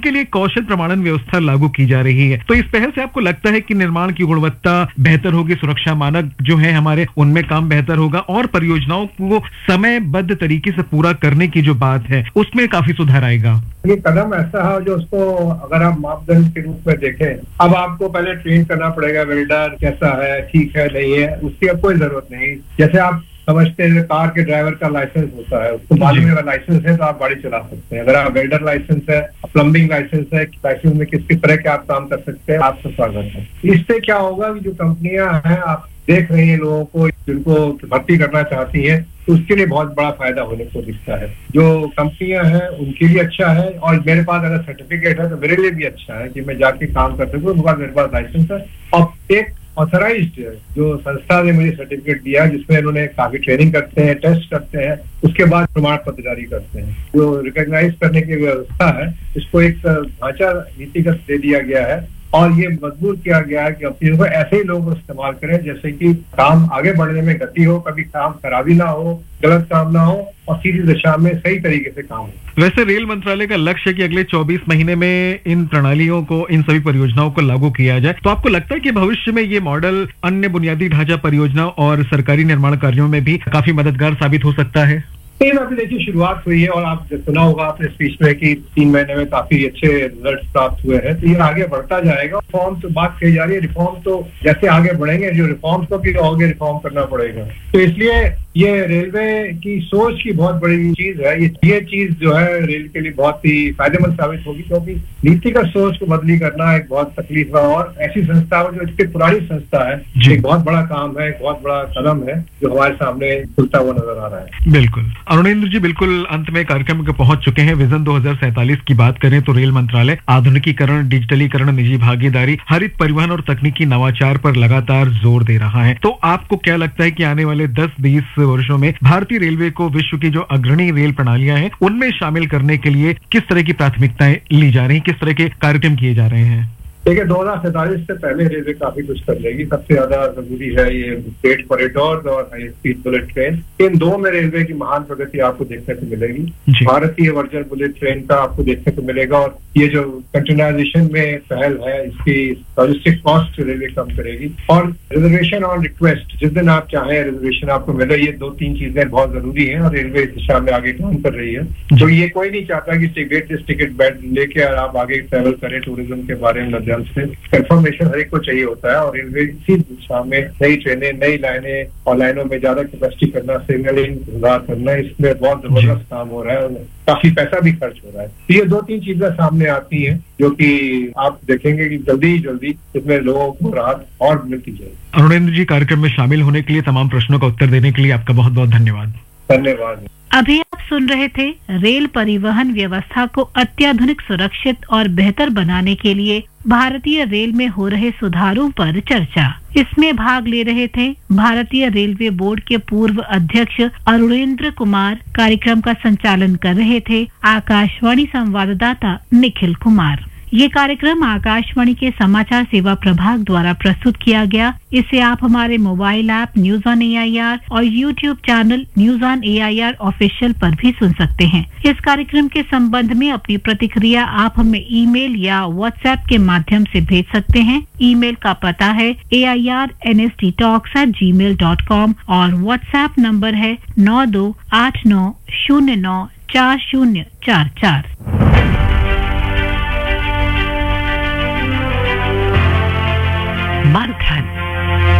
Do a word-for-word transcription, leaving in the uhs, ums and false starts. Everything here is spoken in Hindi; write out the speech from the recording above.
इसके लिए कौशल प्रमाणन व्यवस्था लागू की जा रही है। तो इस पहल से आपको लगता है कि निर्माण की गुणवत्ता बेहतर होगी, सुरक्षा मानक जो है हमारे उनमें काम बेहतर होगा और परियोजनाओं को समयबद्ध तरीके से पूरा करने की जो बात है उसमें काफी सुधार आएगा? ये कदम ऐसा है जो उसको अगर आप मापदंड के रूप में देखें, अब आपको पहले ट्रेन करना पड़ेगा वेल्डर कैसा है, ठीक है नहीं है, उसकी अब कोई जरूरत नहीं। जैसे आप समझते हैं कार के ड्राइवर का लाइसेंस होता है, उसको मालूम है अगर लाइसेंस है तो आप गाड़ी चला सकते हैं। अगर आप वेल्डर लाइसेंस है, प्लम्बिंग लाइसेंस है, लाइसेंस में किस किस तरह के आप काम कर सकते हैं, आपका स्वागत है। इससे क्या होगा कि जो कंपनियां हैं आप देख रही हैं लोगों को जिनको भर्ती करना चाहती हैं, तो उसके लिए बहुत बड़ा फायदा होने को दिखता है। जो कंपनियां हैं उनके लिए अच्छा है और मेरे पास अगर सर्टिफिकेट है तो मेरे लिए भी अच्छा है कि मैं जाके काम कर सकूँ। उनके पास मेरे पास लाइसेंस है और एक ऑथराइज्ड जो संस्था ने मुझे सर्टिफिकेट दिया जिसमें उन्होंने काफी ट्रेनिंग करते हैं, टेस्ट करते हैं, उसके बाद प्रमाण पत्र जारी करते हैं। जो रिकॉग्नाइज करने की व्यवस्था है इसको एक ढांचा नीतिगत दे दिया गया है और ये मजबूर किया गया है कि कंपनियों को ऐसे ही लोग इस्तेमाल करें जैसे कि काम आगे बढ़ने में गति हो, कभी काम खराबी ना हो, गलत काम ना हो और सीधी दिशा में सही तरीके से काम हो। वैसे रेल मंत्रालय का लक्ष्य है कि अगले चौबीस महीने में इन प्रणालियों को, इन सभी परियोजनाओं को लागू किया जाए। तो आपको लगता है कि भविष्य में ये मॉडल अन्य बुनियादी ढांचा परियोजना और सरकारी निर्माण कार्यों में भी काफी मददगार साबित हो सकता है? तीन अभी देखिए शुरुआत हुई है और आप सुना होगा अपने स्पीच में कि तीन महीने में काफी अच्छे रिजल्ट प्राप्त हुए हैं, तो ये आगे बढ़ता जाएगा। रिफॉर्म तो बात कही जा रही है, रिफॉर्म तो जैसे आगे बढ़ेंगे जो रिफॉर्म्स को भी आगे रिफॉर्म करना पड़ेगा। तो इसलिए ये रेलवे की सोच की बहुत बड़ी चीज है। ये ये चीज जो है रेल के लिए बहुत ही फायदेमंद साबित होगी क्योंकि नीतिगत सोच को बदली करना एक बहुत तकलीफ है और ऐसी संस्था जो इतनी पुरानी संस्था है, एक बहुत बड़ा काम है, एक बहुत बड़ा कदम है जो हमारे सामने खुलता हुआ नजर आ रहा है। बिल्कुल अरुणेंद्र जी, बिल्कुल अंत में कार्यक्रम के पहुंच चुके हैं। विजन दो हज़ार सैंतालीस की बात करें तो रेल मंत्रालय आधुनिकीकरण, डिजिटलीकरण, निजी भागीदारी, हरित परिवहन और तकनीकी नवाचार पर लगातार जोर दे रहा है। तो आपको क्या लगता है कि आने वाले दस बीस वर्षों में भारतीय रेलवे को विश्व की जो अग्रणी रेल प्रणालियां हैं उनमें शामिल करने के लिए किस तरह की प्राथमिकताएं ली जा रही हैं, किस तरह के कार्यक्रम किए जा रहे हैं? देखिए दो हजार सैंतालीस से पहले रेलवे काफी कुछ कर लेगी। सबसे ज्यादा जरूरी है ये फ्रेट कॉरिडोर और हाई स्पीड बुलेट ट्रेन। इन दो में रेलवे की महान प्रगति आपको देखने को मिलेगी। भारतीय वर्जन बुलेट ट्रेन का आपको देखने को मिलेगा और ये जो कंटेनराइजेशन में पहल है इसकी लॉजिस्टिक कॉस्ट रेलवे कम करेगी और रिजर्वेशन ऑन रिक्वेस्ट, जिस दिन आप चाहें रिजर्वेशन आपको मिले। ये दो तीन चीजें बहुत जरूरी है और रेलवे इस दिशा में आगे काम कर रही है। तो ये कोई नहीं चाहता कि टिकट टिकट बेड लेके आप आगे ट्रेवल करें टूरिज्म के बारे में। कंफर्मेशन हर एक को चाहिए होता है और रेलवे इसी दिशा में नई ट्रेनें, नई लाइनें और लाइनों में ज्यादा कैपेसिटी करना, सिग्नलिंग सुधार करना, इसमें बहुत जबरदस्त काम हो रहा है और काफी पैसा भी खर्च हो रहा है। तो ये दो तीन चीजें सामने आती हैं जो कि आप देखेंगे कि जल्दी ही जल्दी इसमें लोगों को राहत और मिलती जाएगी। अरुणेंद्र जी, कार्यक्रम में शामिल होने के लिए, तमाम प्रश्नों का उत्तर देने के लिए आपका बहुत बहुत धन्यवाद। धन्यवाद। अभी आप सुन रहे थे रेल परिवहन व्यवस्था को अत्याधुनिक, सुरक्षित और बेहतर बनाने के लिए भारतीय रेल में हो रहे सुधारों पर चर्चा। इसमें भाग ले रहे थे भारतीय रेलवे बोर्ड के पूर्व अध्यक्ष अरुणेंद्र कुमार। कार्यक्रम का संचालन कर रहे थे आकाशवाणी संवाददाता निखिल कुमार। ये कार्यक्रम आकाशवाणी के समाचार सेवा प्रभाग द्वारा प्रस्तुत किया गया। इसे आप हमारे mobile app news on A I R और YouTube channel news on A I R official पर भी सुन सकते हैं। इस कार्यक्रम के संबंध में अपनी प्रतिक्रिया आप हमें ईमेल या व्हाट्सएप के माध्यम से भेज सकते हैं। ईमेल का पता है ए I R N S T talks eight ji mail dot com और व्हाट्सएप नंबर है नौ दो आठ नौ शून्य नौ चार शून्य चार चार। मंथन